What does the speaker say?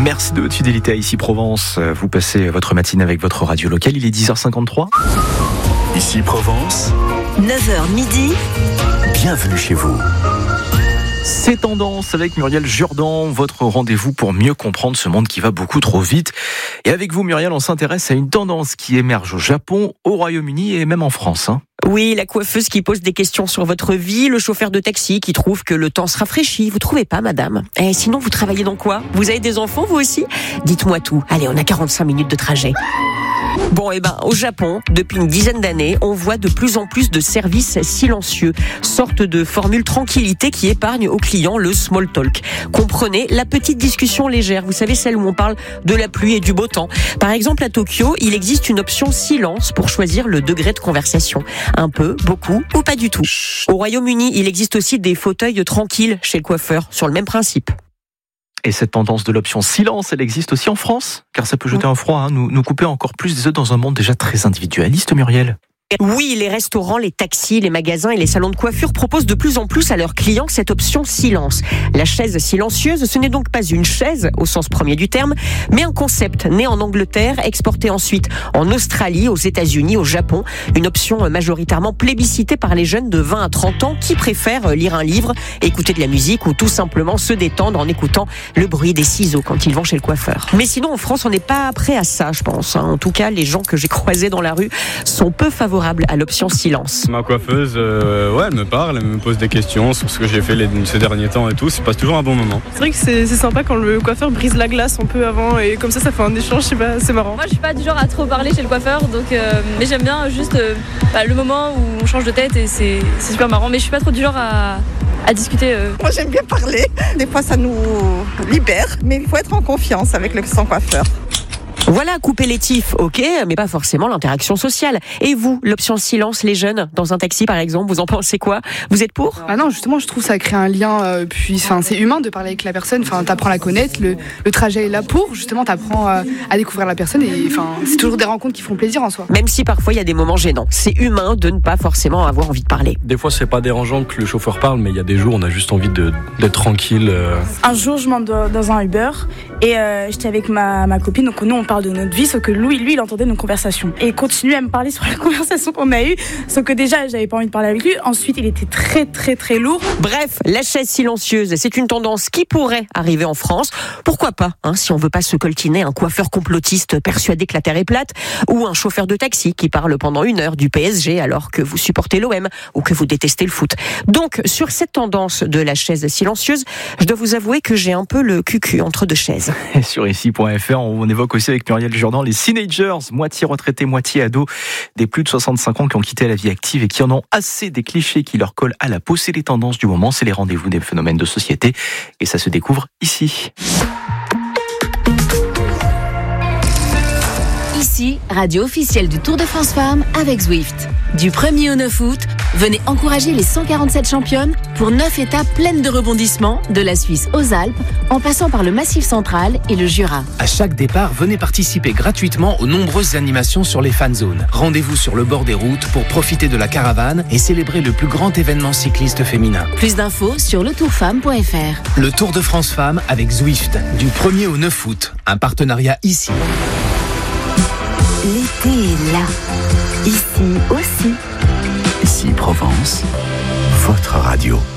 Merci de votre fidélité à Ici Provence. Vous passez votre matinée avec votre radio locale. Il est 10h53. Ici Provence, 9h midi. bienvenue chez vous. C'est Tendance avec Muriel Jourdan, votre rendez-vous pour mieux comprendre ce monde qui va beaucoup trop vite. Et avec vous, Muriel, on s'intéresse à une tendance qui émerge au Japon, au Royaume-Uni et même en France. Oui, la coiffeuse qui pose des questions sur votre vie, le chauffeur de taxi qui trouve que le temps se rafraîchit. Vous trouvez pas, madame? Et sinon, vous travaillez dans quoi? Vous avez des enfants, vous aussi? Dites-moi tout. Allez, on a 45 minutes de trajet. Bon, au Japon, depuis une dizaine d'années, on voit de plus en plus de services silencieux, sorte de formule tranquillité qui épargne aux clients le small talk. Comprenez, la petite discussion légère, vous savez, celle où on parle de la pluie et du beau temps. Par exemple, à Tokyo, il existe une option silence pour choisir le degré de conversation. Un peu, beaucoup ou pas du tout. Au Royaume-Uni, il existe aussi des fauteuils tranquilles chez le coiffeur, sur le même principe. Et cette tendance de l'option silence, elle existe aussi en France, car ça peut jeter un froid, nous couper encore plus des œufs dans un monde déjà très individualiste, Muriel. Oui, les restaurants, les taxis, les magasins et les salons de coiffure proposent de plus en plus à leurs clients cette option silence. La chaise silencieuse, ce n'est donc pas une chaise au sens premier du terme, mais un concept né en Angleterre, exporté ensuite en Australie, aux États-Unis, au Japon. Une option majoritairement plébiscitée par les jeunes de 20 à 30 ans qui préfèrent lire un livre, écouter de la musique ou tout simplement se détendre en écoutant le bruit des ciseaux quand ils vont chez le coiffeur. Mais sinon, en France, on n'est pas prêt à ça, je pense. En tout cas, les gens que j'ai croisés dans la rue sont peu favorables à l'option silence. Ma coiffeuse, elle me parle, elle me pose des questions sur ce que j'ai fait ces derniers temps et tout. Ça passe toujours un bon moment. C'est vrai que c'est sympa quand le coiffeur brise la glace un peu avant et comme ça fait un échange, je sais pas, c'est marrant. Moi je suis pas du genre à trop parler chez le coiffeur, donc mais j'aime bien juste le moment où on change de tête et c'est super marrant, mais je suis pas trop du genre à discuter. Moi j'aime bien parler, des fois ça nous libère, mais il faut être en confiance avec son coiffeur. Voilà, couper les tifs, ok, mais pas forcément l'interaction sociale. Et vous, l'option silence, les jeunes, dans un taxi par exemple, vous en pensez quoi? Vous êtes pour? Ah non, justement, je trouve que ça crée un lien, c'est humain de parler avec la personne, t'apprends à la connaître, le trajet est là pour, justement, t'apprends à découvrir la personne et c'est toujours des rencontres qui font plaisir en soi. Même si parfois il y a des moments gênants, c'est humain de ne pas forcément avoir envie de parler. Des fois, c'est pas dérangeant que le chauffeur parle, mais il y a des jours où on a juste envie d'être tranquille. Un jour, je monte dans un Uber et j'étais avec ma copine, donc nous on parle de notre vie, sauf que lui il entendait nos conversations et il continuait à me parler sur la conversation qu'on a eue, sauf que déjà j'avais pas envie de parler avec lui, ensuite il était très très très lourd. Bref, la chaise silencieuse, c'est une tendance qui pourrait arriver en France, pourquoi pas, si on veut pas se coltiner un coiffeur complotiste persuadé que la terre est plate, ou un chauffeur de taxi qui parle pendant 1 heure du PSG alors que vous supportez l'OM ou que vous détestez le foot. Donc sur cette tendance de la chaise silencieuse, je dois vous avouer que j'ai un peu le cul entre deux chaises. Et sur ici.fr, on évoque aussi avec Muriel Jourdan les teenagers, moitié retraités, moitié ados, des plus de 65 ans qui ont quitté la vie active et qui en ont assez des clichés qui leur collent à la peau. C'est les tendances du moment, c'est les rendez-vous des phénomènes de société et ça se découvre ici. Ici, radio officielle du Tour de France Femmes avec Zwift. Du 1er au 9 août, venez encourager les 147 championnes pour 9 étapes pleines de rebondissements, de la Suisse aux Alpes, en passant par le Massif central et le Jura. À chaque départ, venez participer gratuitement aux nombreuses animations sur les fan zones. Rendez-vous sur le bord des routes pour profiter de la caravane et célébrer le plus grand événement cycliste féminin. Plus d'infos sur letourfemme.fr. Le Tour de France Femmes avec Zwift, du 1er au 9 août. Un partenariat ici. L'été est là, ici aussi. Ici Provence, votre radio.